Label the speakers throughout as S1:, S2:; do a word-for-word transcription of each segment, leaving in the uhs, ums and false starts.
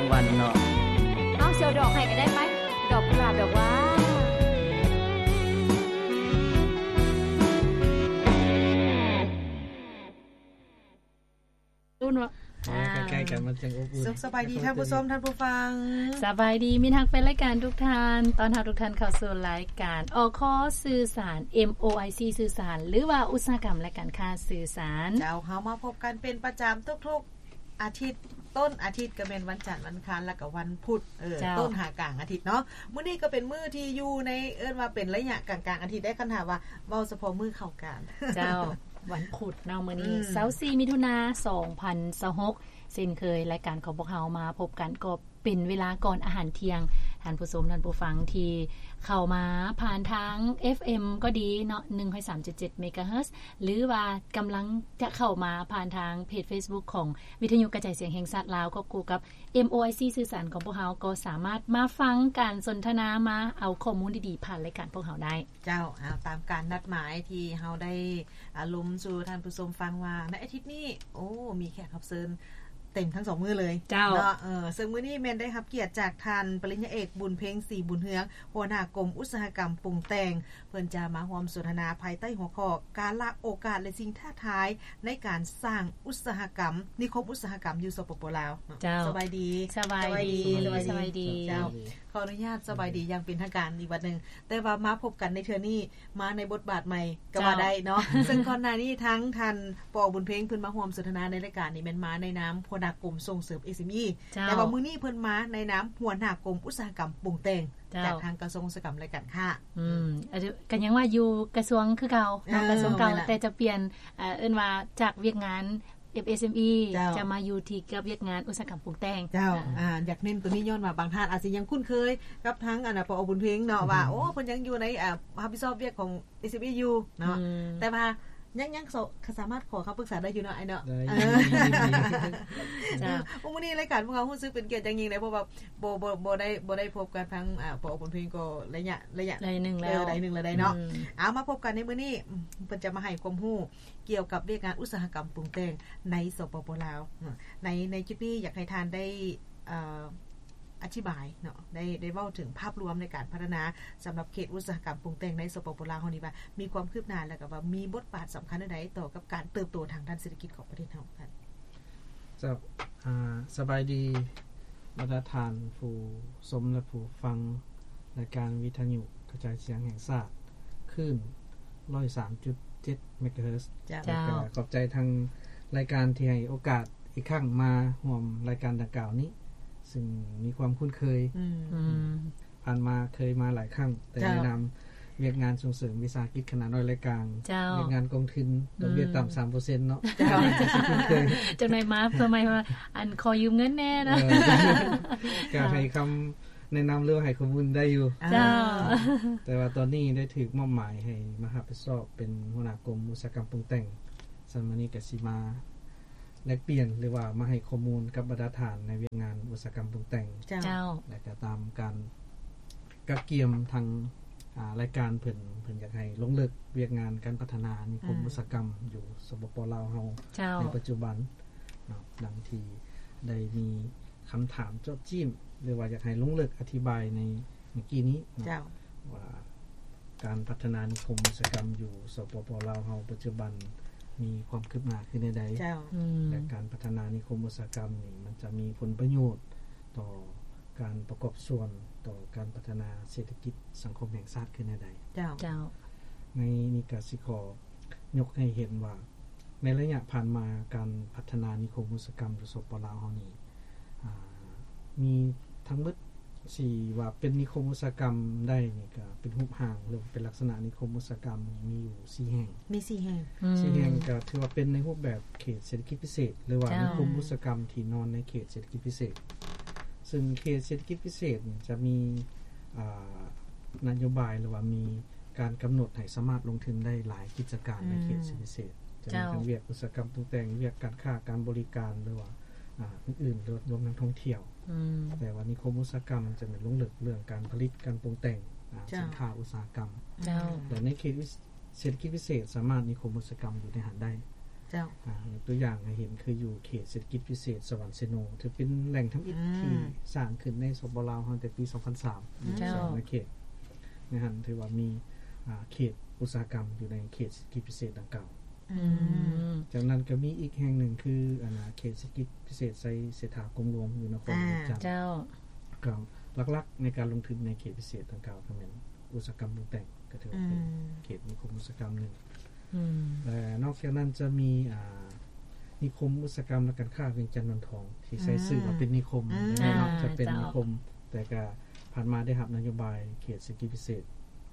S1: างวัลเนาะ
S2: เอาเสียวดอกให้ก็ได้ไหมดอกกุหลาบแบบว่าดูเนาะ
S3: ใกล้ๆกันมันจังอบอุ่น
S4: สุขสบายดีท่านผู้ชมท่านผู้ฟัง
S2: สบายดีมีทักเป็นรายการทุกท่านตอนรับทุกท่านเข้าสู่รายการอคสื่อสาร เอ็ม โอ ไอ ซี สื่อสารหรือว่าอุตสาหกรรมและการค้าสื่อสาร
S4: เจ้าเฮามาพบกันเป็นประจำทุกๆอาทิตย์ต้นอาทิตย์ก็เป็นวันจันทร์วันอังคารแล้วก็วันพุธเออต้นหากลางอาทิตย์เนาะมื้อนี้ก็เป็นมื้อที่อยู่ในเอิ้นว่าเป็นระยะกลางๆอาทิตย์ได้คันถามว่าเว้าเฉพาะมื้อเข้ากลาง
S2: เจ้าวันพุธเนาะมื้อนี้เสาร์ที่มิถุนายนสองพันยี่สิบหกเช่นเคยรายการของพวกเฮามาพบกันก็เป็นเวลาก่อนอาหารเที่ยงท่านผู้ชมท่านผู้ฟังที่เข้ามาผ่านทาง เอฟ เอ็ม ก็ดีเนาะ หนึ่งร้อยสามจุดเจ็ด เมกะเฮิรตซ์ หรือว่ากำลังจะเข้ามาผ่านทางเพจ Facebook ของวิทยุกระจายเสียงแห่งชาติลาวก็กูกับ เอ็ม โอ ไอ ซี สื่อสารของพวกเฮาก็สามารถมาฟังการสนทนามาเอาข้อมูลดีๆผ่านรายการพวกเฮาได้
S4: เจ้าเอาตามการนัดหมายที่เฮาได้อารมณ์สู่ท่านผู้ชมฟังว่าในอาทิตย์นี้โอ้มีแขกรับเชิญเต็มทั้งสองมื้อเลย
S2: เจ้า
S4: เนาะเออซึ่งมื้อนี้แม่นได้รับเกียรติจากท่านปริญญาเอกบุญเพ็งศรีบุญเฮืองหัวหน้ากรมอุตสาหกรรมปรุงแต่งเพิ่นจะมาร่วมสนทนาภายใต้หัวข้อการละโอกาสและสิ่งท้าทายในการสร้างอุตสาหกรรมนิคมอุตสาหกรรมอยู่สปป.ลาวสบายดี
S2: สบายดีสบายดี
S4: เจ้าขออนุญาตสบายดีอย่างเป็นทางการอีกวันนึงแต่ว่ามาพบกันในเทื่อนี้มาในบทบาทใหม่ก็ว่าได้เนาะซึ่งก่อนหน้านี้ทั้งท่านปอบุญเพ็งเพิ่นมาร่วมสนทนาในรายการนี้แม่นมาในนามหัวหน้ากรมส่งเสริม เอ เอ็ม อี แต่ว่ามื้อนี้เพิ่นมาในนามหัวหน้ากรมอุตสาหกรรมปรุงแต่งจากทางกระทรวงอุตสาหกรรมและการค้า
S2: อืมก็ยังว่าอยู่กระทรวงคือเก่าเนาะกระทรวงเก่าแต่จะเปลี่ยนเอ่อเอิ้นว่าจากเวียกงาน เอฟ เอส เอ็ม อี จะมาอยู่ที่กับเวียกงานอุตสาหกรรมปรุงแต่ง
S4: เจ้าอ่าอยากเน้นตัวนี้ย้อนว่าบางท่านอาจสิยังคุ้นเคยกับทั้งอันน่ะปอบุญเพ็งเนาะว่าโอ้เพิ่นยังอยู่ในอ่ารับผิดชอบเวียกของ เอ เอ็ม อี อยู่เนาะแต่ว่ายังยังสามารถขอคำปรึกษาได้อยู่เนาะไอ้เนาะจ้ามื้อนี้รายการพวกเรารู้สึกเป็นเกียรติอย่างยิ่งเลยเพราะว่าบ่บ่บ่ได้บ่ได้พบกันทั้งอ่าปอบุญเพ็งก็ระยะระยะ
S2: ระยะนึงแล้ว
S4: ระยะนึงแล้วได้เนาะเอามาพบกันในมื้อนี้เพิ่นจะมาให้ความรู้เกี่ยวกับเวียกงานอุตสาหกรรมปรุงแต่งในสปป.ลาวในในจุดนี้อยากให้ท่านได้เอ่ออธิบายเนาะได้ได้เว้าถึงภาพรวมในการพัฒนาสำหรับเขตอุตสาหกรรมปรุงแต่งในสปป.ลาวเฮานี่ว่ามีความคืบหน้าแล้วก็ว่ามีบทบาทสำคัญใดต่อกับการเติบโตทางด้านเศรษฐกิจของประเทศเฮาครับ
S3: จะอ่าสบายดีบรรดาท่านผู้ชมและผู้ฟังรายการวิทยุกระจายเสียงแห่งชาติคลื่น หนึ่งร้อยสามจุดเจ็ด เมกะเฮิรตซ์จ้าขอบใจทางรายการที่ให้โอกาสอีกครั้งมาร่วมรายการดังกล่าวนี้ซึ่งมีความคุ้นเคยผ่านมาเคยมาหลายครั้งแต่ในนามเวียกงานส่งเสริมวิสาหกิจขนาดน้อยและกลางเวียกงานกองทุนดอกเบี้ยต่ำ สามเปอร์เซ็นต์ เนาะเจ้าคุ้นเคย
S2: จังได๋มาเพื่อไม่ว่าอันขอยืมเงินแน่นะ
S3: ก็ให้คำแนะนำเรื่องให้ข้อมูลได้อยู่
S2: เจ้า
S3: แต่ว่าตอนนี้ได้ถูกมอบหมายให้มารับผิดชอบเป็นหัวหน้ากรมอุตสาหกรรมปรุงแต่งซึ่งมื้อนี้ก็สิมาแลกเปลี่ยนหรือว่ามาให้ข้อมูลกับบรรดาฐานในเวียกงานอุตสาหกรรมปรุงแต่ง
S2: เจ้า
S3: และก็ตามการกักเกี่ยมทางอ่ารายการเพิ่นเพิ่นอยากให้ลงลึกเวียกงานการพัฒนานิคมอุตสาหกรรมอยู่สปป.ลาวเฮาในปัจจุบันเนาะดังที่ได้มีคำถามเจาะจิ้มหรือว่าอยากให้ลงลึกอธิบายในเมื่อกี้นี้เนาะว่าการพัฒนานิคมอุตสาหกรรมอยู่สปป.ลาวเฮาปัจจุบันมีความคืบหน้าขึ้นใดๆและการพัฒนานิคมอุตสาหกรรมนี่มันจะมีผลประโยชน์ต่อการประกอบส่วนต่อการพัฒนาเศรษฐกิจสังคมแห่งชาติขึ้นใดๆ
S2: เจ้าเจ้า
S3: ในนี้ก็สิขอยกให้เห็นว่าในระยะผ่านมาการพัฒนานิคมอุตสาหกรรมอยู่สปป.ลาวเฮานี่อ่ามีทั้งหมดสี่ว่าเป็นนิคมอุตสาหกรรมได้นี่ก็เป็นรูปร่างหรือเป็นลักษณะนิคมอุตสาหกรรมมีอยู่สี่แห่ง
S4: มีสี่แห่ง
S3: สี่แห่งก็ถือว่าเป็นในรูปแบบเขตเศรษฐกิจพิเศษหรือว่านิคมอุตสาหกรรมที่นอนในเขตเศรษฐกิจพิเศษซึ่งเขตเศรษฐกิจพิเศษจะมีอ่านโยบายหรือว่ามีการกำหนดให้สามารถลงทุนได้หลายกิจการในเขตเศรษฐกิจพิเศษจะมีทั้งเวียกอุตสาหกรรมปรุงแต่งเวียกการค้าการบริการหรือว่าอ่าอื่นๆรวมทั้งท่องเที่ยวแต่ว่านิคมอุตสาหกรรมจะเป็นลงลึกเรื่องการผลิตการปรุงแต่งสินค้าอุตสาหกรรมแต่ในเขตเศรษฐกิจพิเศษสามารถนิคมอุตสาหกรรมอยู่ในหันได้
S4: เจ้า
S3: อ่าตัวอย่างให้เห็นคืออยู่เขตเศรษฐกิจพิเศษสวรรค์เซโนถือเป็นแหล่งทำอิฐที่สร้างขึ้นในสปปลาวตั้งแต่ปีสองพันสาม
S2: เจ้า
S3: ในเขตนะฮะถือว่ามีอ่าเขตอุตสาหกรรมอยู่ในเขตเศรษฐกิจพิเศษดังกล่าว
S2: อืม
S3: จากนั้นก็มีอีกแห่งหนึ่งคืออาณาเขตเศรษฐกิจพิเศษไซเสถากรมหลวงอยู่นครปฐม
S2: เจ้า
S3: ก็หลักๆในการลงทุนในเขตพิเศษดังกล่าวก็เป็นอุตสาหกรรมปรุงแต่งก็ถือว่าเป็นเขตนิคมอุตสาหกรรมนึง
S2: อืม
S3: แต่นอกจากนั้นจะมีอ่านิคมอุตสาหกรรมและการค้าเวียงจันทน์นนทองที่ใช้ชื่อว่าเป็นนิคมนะเนาะจะเป็นนิคมแต่ก็ผ่านมาได้รับนโยบายเขตเศรษฐกิจพิเศษ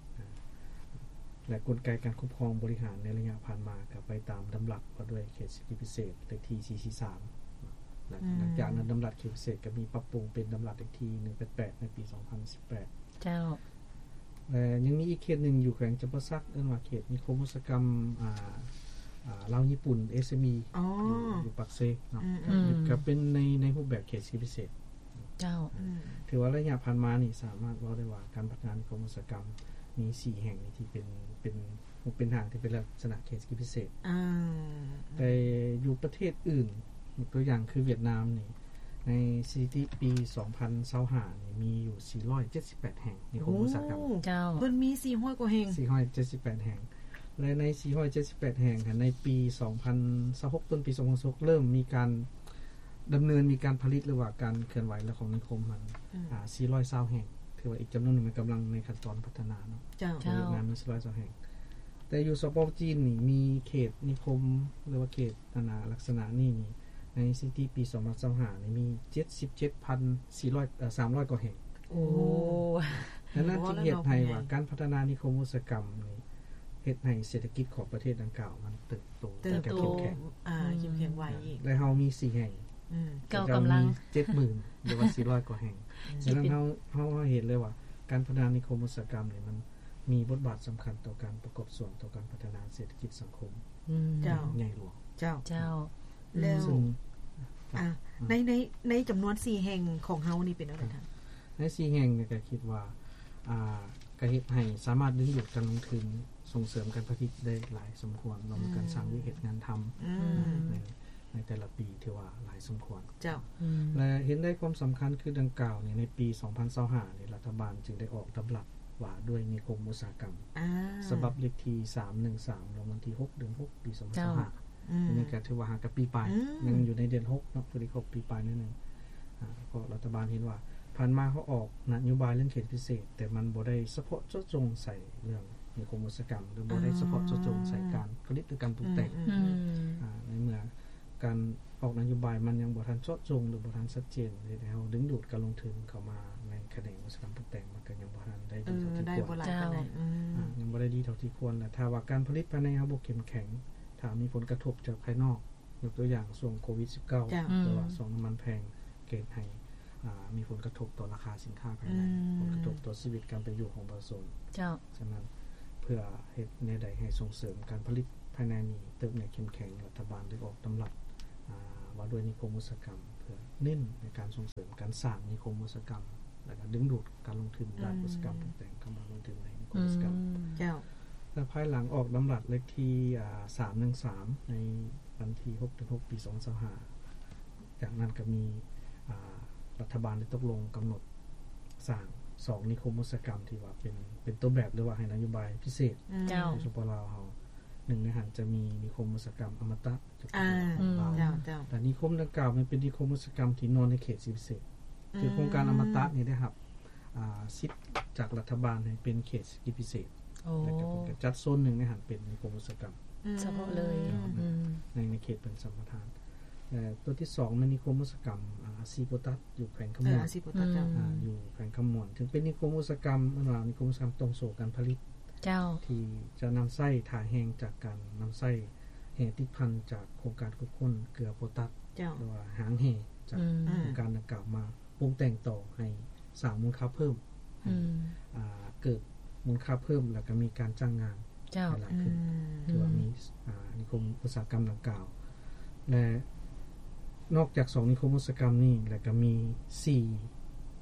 S3: และกลไกการคุ้มครองบริหารในระยะผ่านมาก็ไปตามดำรัสว่าด้วยเขตเศรษฐกิจพิเศษเลขที่สี่สี่สามหลังจากนั้นดำรัสเขตพิเศษก็มีปรับปรุงเป็นดำรัสเลขที่หนึ่งแปดแปดในปีสองพันสิบแปด
S2: เจ้า
S3: และยังมีอีกเขตหนึ่งอยู่แขวงจำปาสักเอิ้นว่าเขตนิคมอุตสาหกรรมอ่าอ่าลาวญี่ปุ่น เอส เอ็ม อี
S4: อ๋อ
S3: อยู่ปักเซเนาะก็เป็นในในรูปแบบเขตเศรษฐกิจพิเศษ
S2: เจ้า
S3: ถือว่าระยะผ่านมานี่สามารถเว้าได้ว่าการพัฒนานิคมอุตสาหกรรมมีสี่แห่งที่เป็นเป็นเป็นทางที่เป็นลักษณะเขตเศรษฐกิจพิเศษ
S4: อ่า
S3: แต่อยู่ประเทศอื่นตัวอย่างคือเวียดนามนี่ในสถิติปีสองพันยี่สิบห้านี่มีอยู่สี่ร้อยเจ็ดสิบแปดแห่งนิคมอุตสาหกรรม
S2: เจ้า
S4: เพิ่นมีสี่ร้อยกว่าแห่ง
S3: สี่ร้อยเจ็ดสิบแปดแห่งและในสี่ร้อยเจ็ดสิบแปดแห่งในปีสองพันยี่สิบหกต้นปีสองพันยี่สิบหกเริ่มมีการดำเนินมีการผลิตหรือว่าการเคลื่อนไหวและของนิคมมันอ่าสี่ร้อยยี่สิบแห่งถือว่าอีกจํานวนนึงมันกําลังในขั้นตอนพัฒนาเนาะ
S4: เจ้า
S3: เจ้างานมีสี่ร้อยยี่สิบแห่งแต่อยู่สปปจีนนี่มีเขตนิคมหรือว่าเขตนานาลักษณะนี้นี่ในสิตีปีสองพันยี่สิบห้านี่มี เจ็ดสิบเจ็ดพันสี่ร้อย เอ่อ สามร้อย กว่าแห่ง
S2: โอ้
S3: ดังนั้นจึงเฮ็ดให้ว่าการพัฒนานิคมอุตสาหกรรมนี่เฮ็ดให้เศรษฐกิจของประเทศดังกล่าวมันเติบโต
S4: และเข้มแข็งอ่าเข้มแข็งไว้อีก
S3: และเฮามีสี่แห่ง
S2: อืมเก่ากําลัง
S3: เจ็ดหมื่น หรือว่าสี่ร้อยกว่าแห่งดังนั้นเฮาเฮาเห็นเลยว่าการพัฒนานิคมอุตสาหกรรมนี่มันมีบทบาทสําคัญต่อการประกอบส่วนต่อการพัฒนาเศรษฐกิจสังคม
S2: อืม
S4: เจ้า
S3: ใหญ่หลวง
S4: เจ้า
S2: เจ้า
S4: แล้วอ่าในในในจํานวนสี่แห่งของเฮานี่เป็นอะไรท่าน
S3: ในสี่แห่งนี่ก็คิดว่าอ่าก็เฮ็ดให้สามารถดึงดูดการลงทุนส่งเสริมการผลิตได้หลายสมควรรวมกันสร้างวิกฤตงานทําในในแต่ละปีที่ว่าหลายสมควร
S4: เจ้า
S3: และเห็นได้ความสําคัญคือดังกล่าวนี่ในปีสองพันยี่สิบห้านี่รัฐบาลจึงได้ออกดำรัสว่าด้วยนิคมอุตสาหกรรม
S4: อ่า
S3: ฉบับเลขที่สามหนึ่งสามลงวันที่หกเดือนหกปีสองพันยี่สิบห้าอันนี้ก็ถือว่าหากับปีปลายยังอยู่ในเดือนหกเนาะพอดีครบปีปลายนิดนึงอ่าก็รัฐบาลเห็นว่าผ่านมาเขาออกนโยบายเรื่องเขตพิเศษแต่มันบ่ได้เฉพาะเจาะจงใส่เรื่องนิคมอุตสาหกรรมหรือบ่ได้เฉพาะเจาะจงใส่การผลิตหรือการปรุงแต่งอ่าในเมื่อการออกนโยบายมันยังบ่ทันเจาะจงหรือบ่ทันชัดเจนเฮ็ดให้เฮาดึงดูดการลงทุนเข้ามาในแขนงอุตสาหกรรมปรุงแต่งมันก็ยังบ่ทันได้ดีเท่าที่ควรอืมยังบ่ได้ดีเท่าที่ควรและถ้าว่าการผลิตภายในเฮาบ่เข้มแข็งถ้ามีผลกระทบจากภายนอกยกตัวอย่างช่วงโควิดสิบเก้าหรือว่าช่วงน้ํามันแพงเกิดให้อ่ามีผลกระทบต่อราคาสินค้าภายในผลกระทบต่อชีวิตการเป็นอยู่ของประชาชน
S2: เจ้า
S3: ฉะนั้นเพื่อเฮ็ดแนวใดให้ส่งเสริมการผลิตภายในนี้เติบใหญ่เข้มแข็งรัฐบาลได้ออกดำรัสอ่าว่าด้วยนิคมอุตสาหกรรมเพื่อเน้นในการส่งเสริมการสร้างนิคมอุตสาหกรรมและก็ดึงดูดการลงทุนด้านอุตสาหกรรมต่างๆเข้ามาลงทุนในนิคมอุตสาหกรรม
S4: เจ้า
S3: และภายหลังออกดำรัสเลขที่อ่าสามหนึ่งสามในวันที่หกเดือนหกปีสองพันยี่สิบห้าจากนั้นก็มีอ่ารัฐบาลได้ตกลงกําหนดสร้างสองนิคมอุตสาหกรรมที่ว่าเป็นเป็นตัวแบบหรือว่าให้นโยบายพิเศษ
S2: เจ้า
S3: ในสปปลาวเฮาหนึ่งในหันจะมีนิคมอุตสาหกรรมอมตะ
S4: อ่าเจ้าเจ้า
S3: แต่นิคมดังกล่าวมันเป็นนิคมอุตสาหกรรมที่นอนในเขตพิเศษคือโครงการอมตะนี่ได้รับอ่าสิทธิ์จากรัฐบาลให้เป็นเขตพิเศษแล้วก็เป็นจัดโซนหนึ่งในหันเป็นนิคมอุตสาหกรรม
S2: เฉพาะเลย
S3: ในในเขตเป็นสัมปทานเอ่อตัวที่สองมันนิคมอุตสาหกรรมอ่าซีโปตัสอยู่แขวงขมวน
S4: ซีโปตัสเจ้า
S3: อ่าอยู่แขวงขมวนถึงเป็นนิคมอุตสาหกรรมอันว่านิคมอุตสาหกรรมตรงโสการผลิต
S2: เจ้า
S3: ที่จะนําไส้ถ่าแห้งจากการนําไส้แห่ติดพันจากโครงการควบคุมเกลือโพตัสหรือว่าหางแห่จากโครงการดังกล่าวมาปรุงแต่งต่อให้สร้างมูลค่าเพิ่มอืมอ่าเกิดมูลค่าเพิ่มแล้วก็มีการจ้างงาน
S2: เจ้า
S3: หลายขึ้นถือว่ามีอ่านิคมอุตสาหกรรมดังกล่าวและนอกจากสองนิคมอุตสาหกรรมนี้แล้วก็มีสี่โค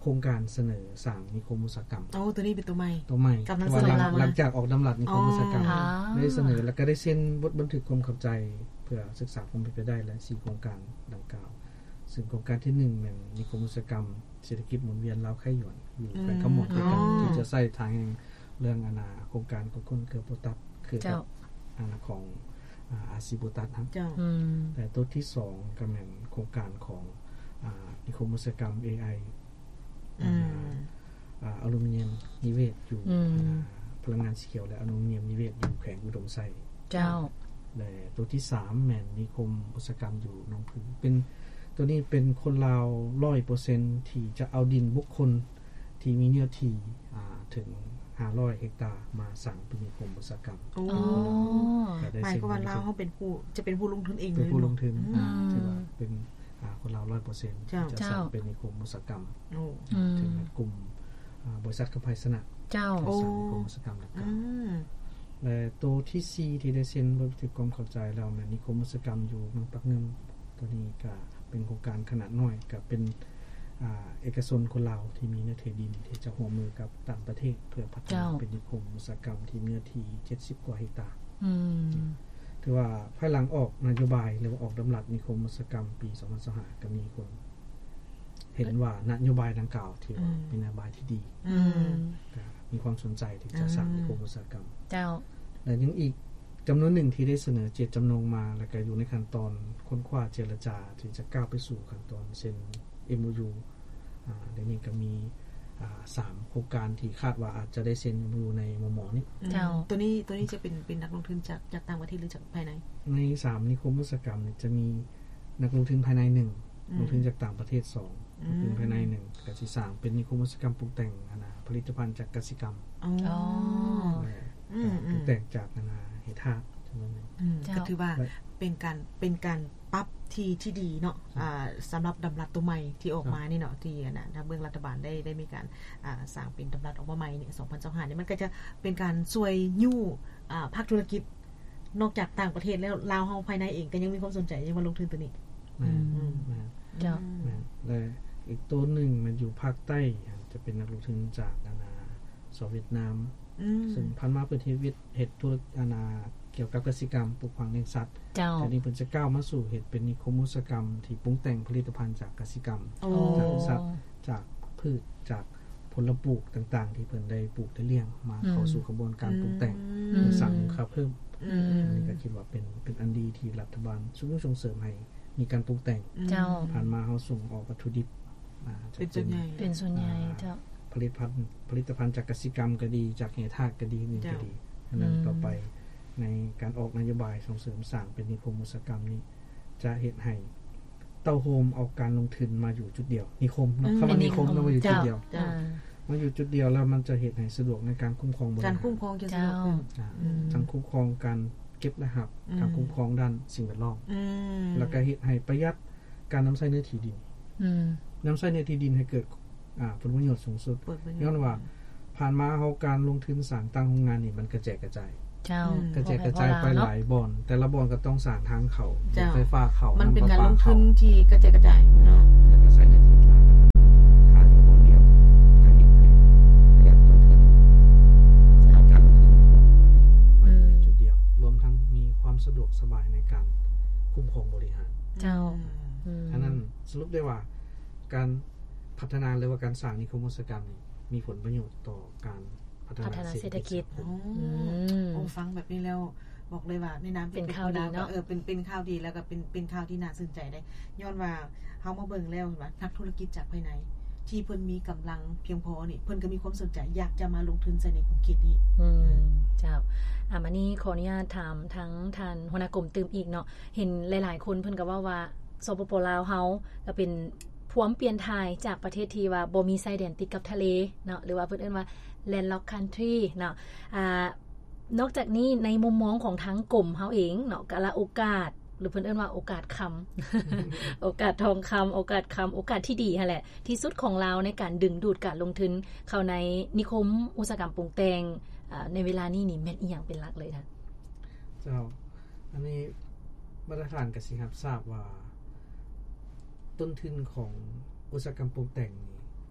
S3: ครงการเสนอสร้างนิคมอุตสาหกรรม
S4: อ๋อตัวนี้เป็นตัวใหม่
S3: ตัวใหม่
S4: กำลังเสนอ
S3: หลังจากออกดำรัสนิคมอุตสาหกรรมได้เสนอแล้วก็ได้เซ็นบทบันทึกความเข้าใจเพื่อศึกษาความเป็นไปได้และสี่โครงการดังกล่าวซึ่งโครงการที่หนึ่งแม่นนิคมอุตสาหกรรมเศรษฐกิจหมุนเวียนลาวไข่หยวนอยู่แขวงขมอดด้วยกันที่จะใช้ทางเรื่องอนาโครงการของคนเกือบโปตัสคือกับอนาของอาซีโปตัสครับแต่ตัวที่สองก็แม่นโครงการของอ่านิคมอุตสาหกรรม เอ ไอ อืมอ่าอลูมิเนียมนิเวศอยู่พลังงานสีเขียวและอลูมิเนียมนิเวศอยู่แขวงอุดมไซ
S2: เจ้า
S3: และตัวที่สามแม่นนิคมอุตสาหกรรมอยู่หนองพึ่งเป็นตัวนี้เป็นคนลาว ร้อยเปอร์เซ็นต์ ที่จะเอาดินบุคคลที่มีเนื้อที่อ่าถึงห้าร้อยเฮกตาร์มาสร้างเป็นนิคมอุตสาหกรรม
S4: อ๋อหมายความว่าลาวเฮาเป็นผู้จะเป็นผู้ลงทุนเองเลย
S3: เป็นผู้ลงทุนอ่าถือว่าเป็นอ่าคนลาว ร้อยเปอร์เซ็นต์ จะสร้างเป็นนิคมอุตสาหกรรม
S4: โอ้
S3: ถึงกลุ่มอ่าบริษัทกำไพสนะ
S2: เจ้า
S3: สร้างนิคมอุตสาหกรรมดังกล่าวและตัวที่สี่ที่ได้เซ็นบันทึกความเข้าใจแล้วแม่นนิคมอุตสาหกรรมอยู่เมืองปักเงิมตัวนี้ก็เป็นโครงการขนาดน้อยก็เป็นอ่าเอกชนคนลาวที่มีเนื้อที่ดินที่จะร่วมมือกับต่างประเทศเพื่อพัฒนาเป็นนิคมอุตสาหกรรมที่เนื้อที่เจ็ดสิบกว่าเฮกตาร์อืมถือว่าภายหลังออกนโยบายหรือว่าออกดำรัสนิคมอุตสาหกรรมปีสองพันยี่สิบห้าก็มีคนเห็นว่านโยบายดังกล่าวที่ว่าเป็นนโยบายที่ดีอืมก็มีความสนใจที่จะสร้างนิคมอุตสาหกรรม
S2: เจ้า
S3: และยังอีกจำนวนหนึ่งที่ได้เสนอเจตจำนงมาแล้วก็อยู่ในขั้นตอนค้นคว้าเจรจาที่จะก้าวไปสู่ขั้นตอนเซ็น เอ็ม โอ ยู อ่าในนี้ก็มีอ่าสามโครงการที่คาดว่าอาจจะได้เซ็น เอ็ม โอ ยู ในมม.นี้
S4: เจ้าตัวนี้ตัวนี้จะเป็นเป็นนักลงทุนจากจากต่างประเทศหรือจากภายใน
S3: ในสามนิคมอุตสาหกรรมจะมีนักลงทุนภายในหนึ่งลงทุนจากต่างประเทศสองลงทุนภายในหนึ่งก็สิสร้างเป็นนิคมอุตสาหกรรมปรุงแต่งนะผลิตภัณฑ์จากกสิกรรม
S4: อ๋อ
S3: อืมปรุงแต่งจากนาเฮทาสจำนวนนึง
S4: อืมก็ถือว่าเป็นการเป็นการปรับที่ที่ดีเนาะอ่าสําหรับดำรัสตัวใหม่ที่ออกมานี่เนาะที่น่ะทางเบื้องรัฐบาลได้ได้มีการอ่าสร้างเป็นดำรัสออกมาใหม่นี่สองพันยี่สิบห้านี่มันก็จะเป็นการช่วยยู่อ่าภาคธุรกิจนอกจากต่างประเทศแล้วลาวเฮาภายในเองก็ยังมีความสนใจยังมาลงทุนตัวนี้
S3: อืมเจ้าและอีกตัวนึงมันอยู่ภาคใต้จะเป็นนักลงทุนจากนานาสเวียดนามซึ่งพันมาเปิดเฮ็ดเฮ็ดธุรกิจนาเกี่ยวกับกสิกรรมปลูกฝังเลี้ยงสัตว์แต่นี้เพิ่นจะก้าวมาสู่เฮ็ดเป็นนิคมอุตสาหกรรมที่ปรุงแต่งผลิตภัณฑ์จากกสิกรรมจากสัตว์จากพืชจากผลปลูกต่างๆที่เพิ่นได้ปลูกได้เลี้ยงมาเข้าสู่กระบวนการปรุงแต่งเพื่อสร้างมูลค่าเพิ่มอันนี้ก็คิดว่าเป็นเป็นอันดีที่รัฐบาลส่งเสริมให้มีการปรุงแต่ง
S2: เจ้า
S3: ผ่านมาเฮาส่งออกวัตถุดิบ
S4: อ่าเป็นส่วนใหญ่
S2: เป็นส่วนใหญ่เจ้า
S3: ผลิตภัณฑ์ผลิตภัณฑ์จากกสิกรรมก็ดีจากแร่ธาตุก็ดีนี่ก็ดีฉะนั้นต่อไปในการออกนโยบายส่งเสริมสร้างเป็นนิคมอุตสาหกรรมนี้จะเฮ็ดให้เต้าโฮมเอาการลงทุนมาอยู่จุดเดียวนิคมเนาะคำว่านิคมมาอยู่จุดเดียวมาอยู่จุดเดียวแล้วมันจะเฮ็ดให้สะดวกในการคุ้มครองบริ
S4: การคุ้มครองจะสะดวก
S3: ทั้งคุ้มครองการเก็บและหับการคุ้มครองด้านสิ่งแวดล้อมแล้วก็เฮ็ดให้ประหยัดการนําใช้เนื้อที่ดินอืมนําใช้เนื้อที่ดินให้เกิดอ่าผลประโยชน์สูงสุดย้อนว่าผ่านมาเฮาการลงทุนสร้างตั้งโรงงานนี่มันกระแจกกระจายเจ้ากระแจกกระจายไปหลายบ่อนแต่ละบ่อนก็ต้องสร้างทางเข้าไฟฟ้าเข้า
S4: มันเป็นการลงทุนที่กระแจกกระจายเนาะ
S3: แล้วก็ใช้เงินทุนหลายค่าอยู่บ่อนเดียวก็เฮ็ดให้ประหยัดต้นทุนจากการลงทุนมันอยู่จุดเดียวรวมทั้งมีความสะดวกสบายในการคุ้มครองบริหาร
S2: เจ้า
S3: อืมฉะนั้นสรุปได้ว่าการพัฒนาหรือว่าการสร้างนิคมอุตสาหกรรมนี่มีผลประโยชน์ต่อการพัฒนาเศรษฐกิจ
S4: อ๋อโอ้ฟังแบบนี้แล้วบอกเลยว่าในนาม
S2: เป็นข่าวดีเนาะ
S4: เออเป็นเป็นข่าวดีแล้วก็เป็นเป็นข่าวที่น่าสนใจได้ย้อนว่าเฮามาเบิ่งแล้วว่านักธุรกิจจากภายในที่เพิ่นมีกำลังเพียงพอนี่เพิ่นก็มีความสนใจอยากจะมาลงทุนใส่ในกลุ่มคิดนี้
S2: อืมเจ้าอ่ะมานี่ขออนุญาตถามทั้งท่านหัวหน้ากรมตืมอีกเนาะเห็นหลายๆคนเพิ่นก็ว่าว่าสปป.ลาวเฮาก็เป็นพวมเปลี่ยนทายจากประเทศที่ว่าบ่มีชายแดนติดกับทะเลเนาะหรือว่าเพิ่นเอิ้นว่า landlocked country เนาะอ่านอกจากนี้ในมุมมองของทั้งกรมเฮาเองเนาะกะละโอกาสหรือเพิ่นเอิ้นว่าโอกาสคํา โอกาสทองคําโอกาสคําโอกาสที่ดีหั่นแหละที่สุดของลาวในการดึงดูดการลงทุนเข้าในนิคมอุตสาหกรรมปรุงแต่งอ่าในเวลานี้นี่แม่นอีหยังเป็นหลักเลยท่าน
S3: เจ้าอันนี้มาตรฐานก็สิรับทราบว่าต้นทุนของอุตสาหกรรมปรุงแต่งนี่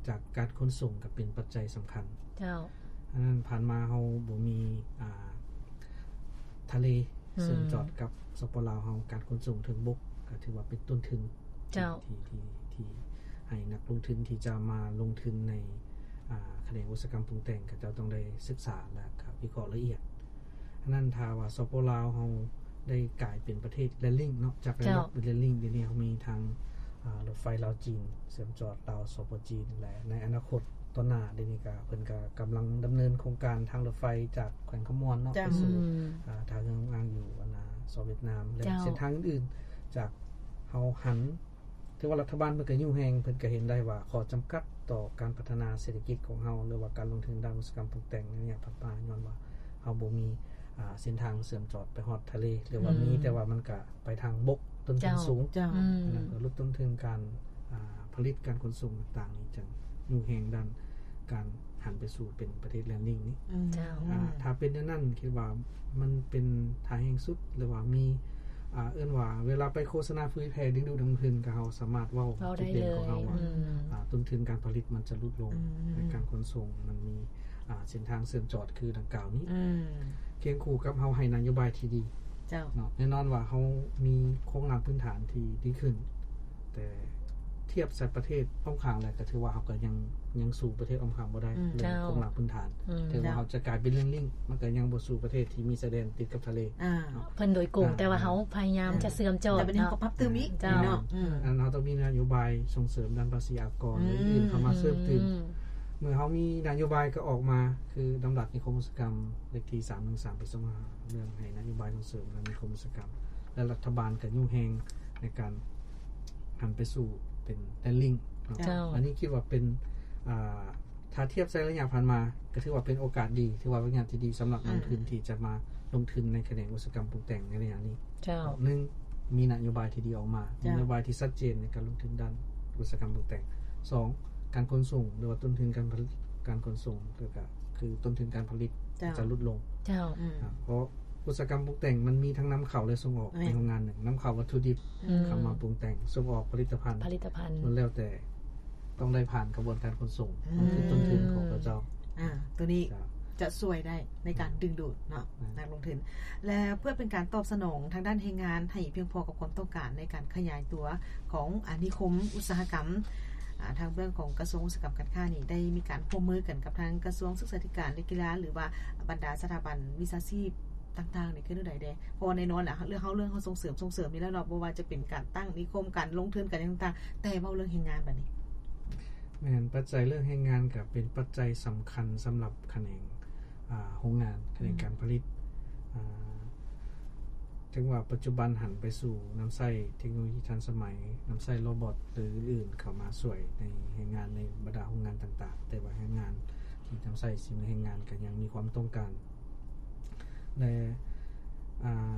S3: จากการขนส่งก็เป็นปัจจัยสําคัญ
S2: เจ้า
S3: อันนั้นผ่านมาเฮาบ่มีอ่าทะเลซึ่งจอดกับสปปลาวเฮาการขนส่งทางบกก็ถือว่าเป็นต้นทุน
S2: เจ้า
S3: ที่ที่ที่ให้นักลงทุนที่จะมาลงทุนในอ่าแขนงอุตสาหกรรมปรุงแต่งก็จะต้องได้ศึกษาและครับวิเคราะห์ละเอียดอันนั้นถ้าว่าสปปลาวเฮาได้กลายเป็นประเทศแลนดิ้งเนาะจากระดับแลนดิ้งเดี๋ยวนี้เฮามีทางอ่ารถไฟลาวจีนเชื่อมจอดลาวสปปจีนและในอนาคตต่อหน้าเดี๋ยวนี้ก็เพิ่นก็กําลังดําเนินโครงการทางรถไฟจากแขวงขมวนเนาะไปสู่อ่าทางเมืองอยู่อันน่ะสเวียดนามและเส้นทางอื่นๆจากเฮาหันถือว่ารัฐบาลเพิ่นก็ยุ่งแฮงเพิ่นก็เห็นได้ว่าข้อจํากัดต่อการพัฒนาเศรษฐกิจของเฮาหรือว่าการลงทุนด้านอุตสาหกรรมปรุงแต่งเนี่ยพัฒนาย้อนว่าเฮาบ่มีอ่าเส้นทางเชื่อมจอดไปฮอดทะเลหรือว่ามีแต่ว่ามันก็ไปทางบกต้นทุนสูง
S2: จ้า
S3: อันนั้นก็ลดต้นทุนการอ่าผลิตการขนส่งต่างๆนี่จังยุ่งแฮงด้านการหันไปสู่เป็นประเทศแลนดิ้งนี่
S2: เจ้า
S3: อ่าถ้าเป็นอย่างนั้นคิดว่ามันเป็นทางแห่งสุดหรือว่ามีอ่าเอิ้นว่าเวลาไปโฆษณาฟื้นแพดึงดูดนักทุนก็เฮาสามารถเว้า
S2: จุดเด่นของ
S3: เฮาว่าอ่าต้นทุนการผลิตมันจะลดลงในการขนส่งมันมีอ่าเส้นทางเชื่อมจอดคือดังกล่าวนี้
S4: อืม
S3: เคียงคู่กับเฮาให้นโยบายที่ดี
S4: เจ้า
S3: เนาะแน่นอนว่าเฮามีโครงสร้างพื้นฐานที่ดีขึ้นแต่เทียบกับประเทศอ้อมข้างแล้วก็ถือว่าเฮาก็ยังยังสู่ประเทศอ้อมข้างบ่ได้เรื่องโครงสร้างพื้นฐานถึงว่าเฮาจะกลายเป็นเรื่องลิงมันก็ยังบ่สู่ประเทศที่มีชายแดนติดกับทะเล
S4: อ่า
S2: เพิ่นโดยกลุ่มแต่ว่าเฮาพยายามจะเสื่อมจอด
S4: แต่บัดนี้ก็ปรับเติมอีกเนาะ
S3: อืมอันเฮาต้องมีนโยบายส่งเสริมด้านภาษีอากรอื่นๆเข้ามาเสริมเติมเมื่อเฮามีนโยบายก็ออกมาคือดำรัสนิคมอุตสาหกรรมเลขที่สามหนึ่งสามปีสองพันห้าร้อยเรื่องให้นโยบายส่งเสริมด้านนิคมอุตสาหกรรมและรัฐบาลก็ยุ่งแฮงในการหันไปสู่เป็นแลนดิ้งอันนี้คิดว่าเป็นอ่าถ้าเทียบใช้ระยะผ่านมาก็ถือว่าเป็นโอกาสดีถือว่าเป็นงานที่ดีสําหรับนักลงทุนที่จะมาลงทุนในแขนงอุตสาหกรรมปรุงแต่งในระยะนี้
S2: เจ้า
S3: หนึ่งมีนโยบายที่ดีออกมามีนโยบายที่ชัดเจนในการลงทุนด้านอุตสาหกรรมปรุงแต่งสองการขนส่งหรือว่าต้นทุนการผลิตการขนส่งก็คือต้นทุนการผลิตจะลดลง
S2: เจ้า
S3: เพราะอุตสาหกรรมปรุงแต่งมันมีทั้งนําเข้าและส่งออกในโรงงานหนึ่งนําเข้าวัตถุดิบเข้ามาปรุงแต่งส่งออกผลิตภัณฑ์
S2: ผลิตภัณฑ์
S3: มันแล้วแต่ต้องได้ผ่านกระบวนการขนส่งมันคือต้นทุนของเขาเจ้า
S4: อ่าตัวนี้จะช่วยได้ในการดึงดูดเนาะนักลงทุนและเพื่อเป็นการตอบสนองทางด้านแรงงานให้เพียงพอกับความต้องการในการขยายตัวของอานิคมอุตสาหกรรมอ่าทางเรื่องของกระทรวงอุตสาหกรรมการค้านี่ได้มีการร่วมมือกันกับทางกระทรวงศึกษาธิการและกีฬาหรือว่าบรรดาสถาบันวิชาชีพต่างๆนี่คือใดๆเพราะในนอนน่ะเรื่องเฮาเรื่องเฮาส่งเสริมส่งเสริมนี่แล้วเนาะบ่ว่าจะเป็นการตั้งนิคมการลงทุนกันต่างๆแต่เว้าเรื่องแรงงานบัดนี้
S3: แม่นปัจจัยเรื่องแรงงานก็เป็นปัจจัยสําคัญสําหรับแขนงอ่าโรงงานแขนงการผลิตอ่าถึงว่าปัจจุบันหันไปสู่นําใช้เทคโนโลยีทันสมัยนําใช้โรบอทหรืออื่นๆเข้ามาช่วยในแรงงานในบรรดาโรงงานต่างๆแต่ว่าแรงงานที่นําใช้สิ่งแรงงานก็ยังมีความต้องการและอ่า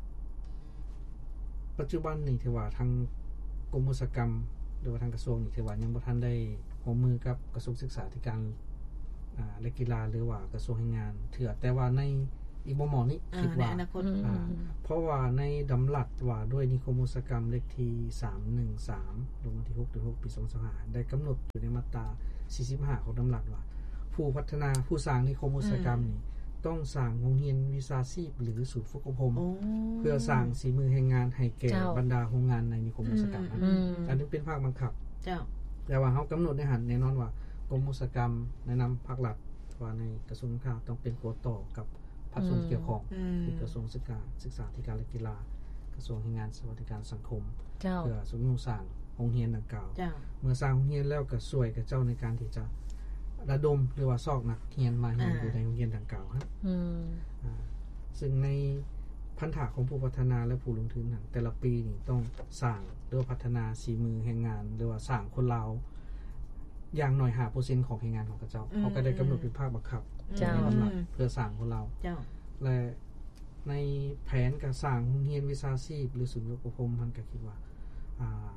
S3: ปัจจุบันนี้ถือว่าทางกรมอุตสาหกรรมหรือว่าทางกระทรวงนี่ถือว่ายังบ่ทันได้ร่วมมือกับกระทรวงศึกษาธิการอ่าและกีฬาหรือว่ากระทรวงแรงงานเถือแต่ว่าในอีกบ่หมอนี้คิดว่าอ่าเพราะว่าในดำรัสว่าด้วยนิคมอุตสาหกรรมเลขที่สามหนึ่งสามลงวันที่หกเดือนหกปีสองพันยี่สิบห้าได้กําหนดอยู่ในมาตราสี่สิบห้าของดำรัสว่าผู้พัฒนาผู้สร้างนิคมอุตสาหกรรมนี่ต้องสร้างโรงเรียนวิชาชีพหรือศูนย์ฝึกอบรมเพื่อสร้างฝีมือแรงงานให้แก่บรรดาโรงงานในนิคมอุตสาหกรรมนั้นอันนี้เป็นภาคบังคับ
S4: เจ้า
S3: แต่ว่าเฮากําหนดในหันแน่นอนว่ากรมอุตสาหกรรมแนะนําภาครัฐว่าในกระทรวงการคลังต้องเป็นโคต่อกับภาคส่วนเกี่ยวข้องคือกระทรวงศึกษาศึกษาธิการและกีฬากระทรวงแรงงานสวัสดิการสังคมเพื่อสนุนสร้างโรงเรียนดังกล่าวเมื่อสร้างโรงเรียนแล้วก็ช่วยกับเจ้าในการที่จะระดมหรือว่าซอกนักเรียนมาเรียนอยู่ในโรงเรียนดังกล่าวครับอืมอ่าซึ่งในพันธะของผู้พัฒนาและผู้ลงทุนนั้นแต่ละปีนี่ต้องสร้างหรือพัฒนาฝีมือแรงงานหรือว่าสร้างคนลาวอย่างน้อย ห้าเปอร์เซ็นต์ ของแรงงานของเขาเจ้าเขาก็ได้กําหนดเป็นภาคบังคับ
S4: เจ้า
S3: เพื่อสร้างคนลาว
S4: เจ้า
S3: และในแผนการสร้างโรงเรียนวิชาชีพหรือศูนย์อบรมมันก็คิดว่าอ่า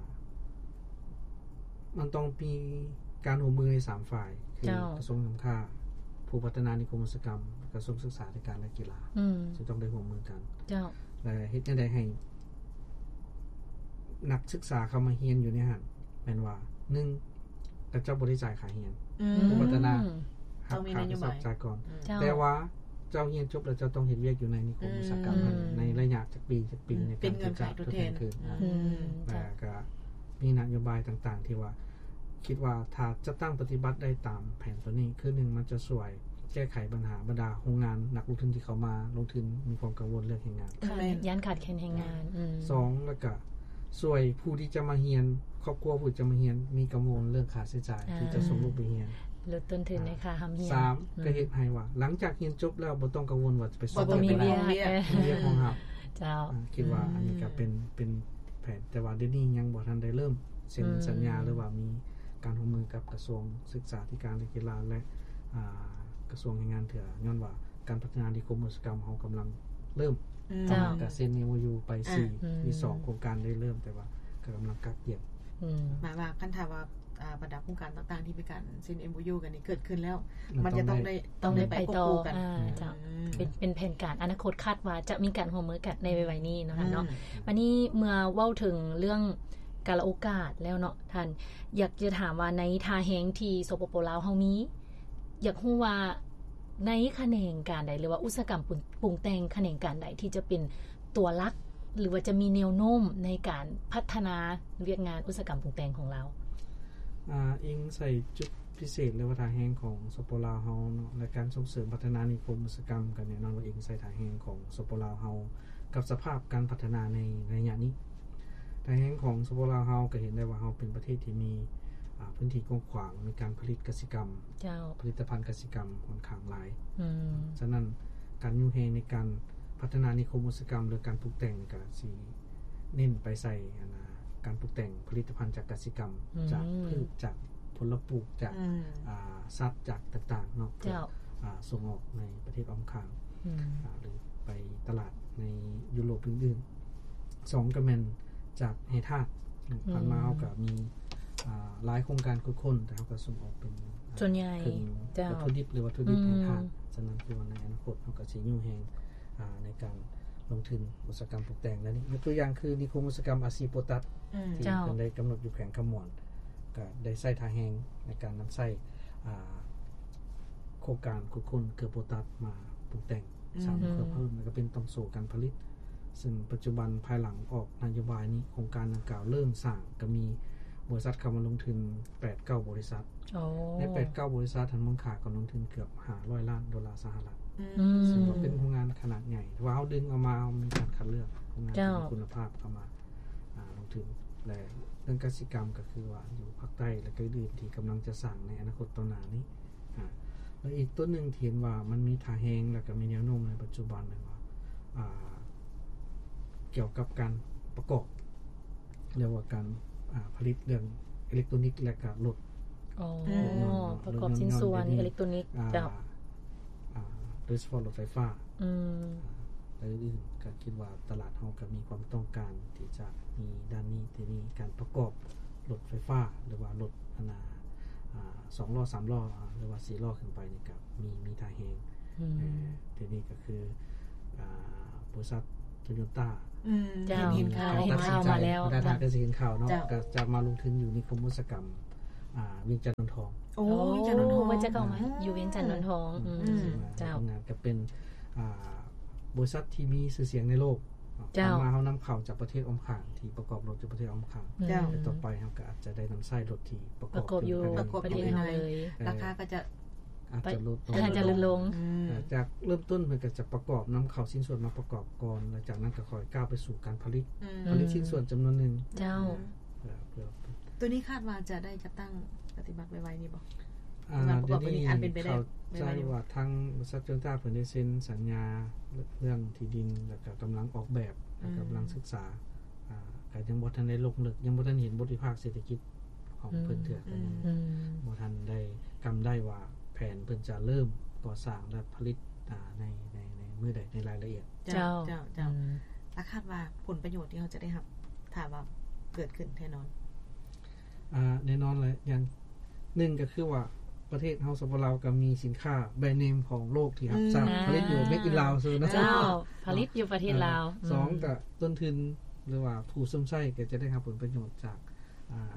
S3: มันต้องมีการร่วมมือในสามฝ่ายคือกระทรวงการค้าผู้พัฒนานิคมอุตสาหกรรมกระทรวงศึกษาธิการและกีฬา
S2: อืม
S3: จะต้องได้ร่วมมือกัน
S2: เจ้า
S3: และเฮ็ดจังได๋ให้นักศึกษาเข้ามาเรียนอยู่ในหั่นแม่นว่าหนึ่งก็เจ้าบ่ได้จ่ายค่าเรียน
S4: อืม
S3: ผู้พัฒนา
S4: ต้องมีนโยบาย
S3: จ่ายก่อนแต่ว่าเจ้าเรียนจบแล้วเจ้าต้องเฮ็ดเวียกอยู่ในนิคมอุตสาหกรรมนั้นในระยะจักปีจักปีในการจ่ายทดแทนคืนแต่ก็มีนโยบายต่างๆที่ว่าคิดว่าถ้าจะตั้งปฏิบัติได้ตามแผนตัวนี้คือหนึ่งมันจะช่วยแก้ไขปัญหาบรรดาโรงงานนักลงทุนที่เขามาลงทุนมีความกังวลเรื่องแรงงาน
S2: ย่านขาดแคลนแรงงานอืม
S3: สองแล้วก็ช่วยผู้ที่จะมาเรียนครอบครัวผู้จะมาเรียนมีกังวลเรื่องค่าใช้จ่ายที่จะส่งลูกไปเรียน
S2: ลดต้นทุนในค่าหำเรียน
S3: สามก็เฮ็ดให้ว่าหลังจากเรียนจบแล้วบ่ต้องกังวลว่าจะไปสอบ
S2: บ่มีเวียก
S3: เวียกของเฮา
S2: เจ้า
S3: คิดว่าอันนี้ก็เป็นเป็นแผนแต่ว่าเดี๋ยวนี้ยังบ่ทันได้เริ่มเซ็นสัญญาหรือว่ามีการร่วมมือกับกระทรวงศึกษาธิการและกีฬาและอ่ากระทรวงแรงงานเถื่อย้อนว่าการพัฒนานิคมอุตสาหกรรมเฮากำลังเริ่ม
S2: จ้า
S3: ก็เซ็น เอ็ม โอ ยู ไปสี่มีสองโครงการได้เริ่มแต่ว่าก็กำลังกักเกี่ยว
S4: อืมหมายว่าคันถ้าว่าอ่าบรรดาโครงการต่างๆที่มีการเซ็น เอ็ม โอ ยู กันนี่เกิดขึ้นแล้วมันจะต้องได้
S2: ต้องได้ไปต่ออ่าจ้ะเป็นเป็นแผนการอนาคตคาดว่าจะมีการร่วมมือกันในไวๆนี้เนาะค่ะเนาะวันนี้เมื่อเว้าถึงเรื่องกาลโอกาสแล้วเนาะท่านอยากจะถามว่าในทาแฮงที่สปป.ลาวเฮามีอยากรู้ว่าในแขนงการใดหรือว่าอุตสาหกรรมปรุงแต่งแขนงการใดที่จะเป็นตัวหลักหรือว่าจะมีแนวโน้มในการพัฒนาเวียกงานอุตสาหกรรมปรุงแต่งของเรา
S3: อ่าอิงใส่จุดพิเศษหรือว่าทาแฮงของสปป.ลาวเฮาเนาะในการส่งเสริมพัฒนานิคมอุตสาหกรรมกันแน่นอนว่าอิงใส่ทาแฮงของสปป.ลาวเฮากับสภาพการพัฒนาในระยะนี้ทาแฮงของสปป.ลาวเฮาก็เห็นได้ว่าเฮาเป็นประเทศที่มีอ่าพื้นที่กว้างขวางในการผลิตกสิกรรม
S2: เจ้า
S3: ผลิตภัณฑ์กสิกรรมค่อนข้างหลาย
S2: อืม
S3: ฉะนั้นการยุ่งแฮงในการพัฒนานิคมอุตสาหกรรมหรือการปลูกแต่งก็สิเน้นไปใส่อันน่ะการปลูกแต่งผลิตภัณฑ์จากกสิกรรมจากพืชจากผลปลูกจากอ่าสัตว์จากต่างๆเนาะ
S2: เจ้า
S3: อ่าส่งออกในประเทศอ้อมข้างอืมอ่าหรือไปตลาดในยุโรปอื่นๆสองก็แม่นจากให้ทาสผ่านมาเฮาก็มีอ่าหลายโครงการทุกคนแต่เฮาก็ส่งออกเป็น
S2: ส่วนใหญ่
S3: เจ้าวัตถุดิบหรือวัตถุดิบให้ทาสฉะนั้นคือว่าในอนาคตเฮาก็สิยุ่งแฮงอ่าในการลงทุนอุตสาหกรรมปลูกแต่งแล้วนี่ยกตัวอย่างคือนิคมอุตสาหกรรมอาซีโปตัสที่เพิ่นได้กำหนดอยู่แขวงขมวนก็ได้ใช้ทาแฮงในการนําใช้อ่าโครงการคุคนเกือโปตัสมาปลูกแต่งสร้างเพื่อเพิ่มแล้วก็เป็นต้องสู่การผลิตซึ่งปัจจุบันภายหลังออกนโยบายนี้โครงการดังกล่าวเริ่มสร้างก็มีบริษัทเข้ามาลงทุน แปดเก้า บริษัทใน แปดเก้า บริษัททั้งมูลค่าก็ลงทุนเกือบห้าร้อยล้านดอลลาร์สหรัฐซึ่งเป็นโรงงานขนาดใหญ่ว่าเฮาดึงเอามามีการคัดเลือกโรงงานที่มีคุณภาพเข้ามาอ่าลงทุนและเรื่องกสิกรรมก็คือว่าอยู่ภาคใต้และก็อื่นที่กําลังจะสร้างในอนาคตต่อหน้านี้อ่าแล้วอีกตัวนึงที่เห็นว่ามันมีท่าแฮงแล้วก็มีแนวโน้มในปัจจุบันเลยว่าอ่าเกี่ยวกับการประกอบเรียกว่าการอ่าผลิตเรื่องอิเล็กทรอนิกส์และก็รถ
S2: อ๋อประกอบชิ้นส่วนอิเล็กทรอนิกส์เจ้า
S3: อ่าโดยเฉพาะรถไฟฟ้า
S2: อืม
S3: และอื่นๆก็คิดว่าตลาดเฮาก็มีความต้องการที่จะมีด้านนี้ที่นี่การประกอบรถไฟฟ้าหรือว่ารถอนาอ่าสองล้อสามล้อหรือว่าสี่ล้อขึ้นไปนี่ก็มีมีท่าแฮงเอ่อทีนี้ก็คืออ่าบริษัทโตโยต้า
S2: อืมเจ้าเห็นข่าวเห็นข่าวมาแล้ว
S3: ดาราก็สิเห็นข่าวเนาะก็จะมาลงทุนอยู่นิคมอุตสาหกรรมอ่าเวียงจันทน์นนทอง
S2: โอ้เวียงจันทน์นนทองว่าจะเข้ามาอยู่เวียงจันทน์นนทองอืม
S3: เจ้างานก็เป็นอ่าบริษัทที่มีชื่อเสียงในโลกมาเฮานําเข้าจากประเทศอ้อมข้างที่ประกอบรถอยู่ประเทศอ้อมข้างต่อไปเฮาก็อาจจะได้นําใช้รถที่ประกอบ
S2: อยู่ประเทศเฮาเลย
S4: ราคาก็จะ
S3: อาจจะลด
S2: อาจจะลดลง
S3: จากเริ่มต้นเพิ่นก็จะประกอบนําเข้าชิ้นส่วนมาประกอบก่อนแล้วจากนั้นก็ค่อยก้าวไปสู่การผลิตผลิตชิ้นส่วนจํานวนนึง
S2: เจ้า
S4: ตัวนี้คาดว่าจะได้จะตั้งปฏิบัติไวๆนี่บ่
S3: อ่าเดี๋ยวนี้อันเป็นไปได้ใจว่าทางบริษัทโตโยต้าเพิ่นได้เซ็นสัญญาเรื่องที่ดินแล้วก็กําลังออกแบบแล้วก็กําลังศึกษาอ่าก็ยังบ่ทันได้ลงลึกยังบ่ทันเห็นบทวิภาคเศรษฐกิจของเพิ่นเทื่อกันบ่ทันได้กําได้ว่าแผนเพิ่นจะเริ่มก่อสร้างและผลิตอ่าในในในมื้อใดในรายละเอียด
S4: เจ้าเจ้าเจ้าแล้วคาดว่าผลประโยชน์ที่เฮาจะได้รับถ้าว่าเกิดขึ้นแน่นอน
S3: อ่าแน่นอนเลยอย่างหนึ่งก็คือว่าประเทศเฮาสปปลาวก็มีสินค้าแบรนด์เนมของโลกที่รับทราบผลิตอยู่ Make in Laos ซื่อนะ
S2: เจ้าผลิตอยู่ประเทศลาว
S3: สองก็ต้นทุนหรือว่าผู้สมใช้ก็จะได้รับผลประโยชน์จากอ่า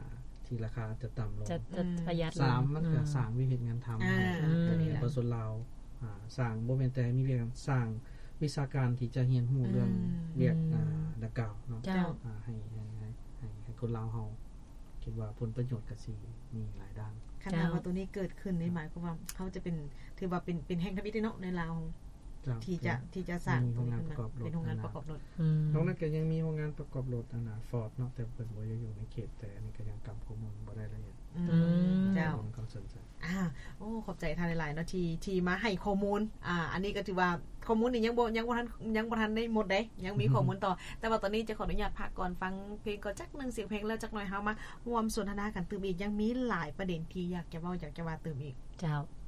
S3: ที่ราคาจะต่ำลง
S2: จะจะประหยัด
S3: สามมันก็สร้างวิธีงานทําตัวนี้ประสบลาวอ่าสร้างบ่แม่นแต่มีเวียกสร้างวิชาการที่จะเรียนรู้เรื่องเวียกอ่าดังกล่าวเนาะอ่าให้ให้ให้ให้คนลาวเฮาคิดว่าผลประโยชน์ก็สิมีหลายด้าน
S4: ขนาดว่าตัวนี้เกิดขึ้นในหมายความว่าเขาจะเป็นถือว่าเป็นเป็นแห่งทวิตเนาะในลาวที่จะที่จะสร้าง
S3: โรงงานประกอบรถ
S4: เป็นโรงงานประกอบรถ
S3: อืมตรงนั้นก็ยังมีโรงงานประกอบรถอันน่ะ Ford เนาะแต่เพิ่นบ่อยู่ในเขตแต่อันนี้ก็ยังกำข้อมูลบ่ได้ละเอียด
S4: อืมเจ้า
S3: ก็สนใจ
S4: อ่าโอ้ขอบใจท่านหลายๆเนาะที่ที่มาให้ข้อมูลอ่าอันนี้ก็ถือว่าข้อมูลนี่ยังบ่ยังบ่ทันยังบ่ทันได้หมดเด้ยังมีข้อมูลต่อแต่ว่าตอนนี้จะขออนุญาตพักก่อนฟังเพลงก่อนจักนึงเสียงเพลงแล้วจักหน่อยเฮามาร่วมสนทนากันตื่มอีกยังมีหลายประเด็นที่อยากจะเว้าอยากจะว่าตื่มอีก
S2: เจ้า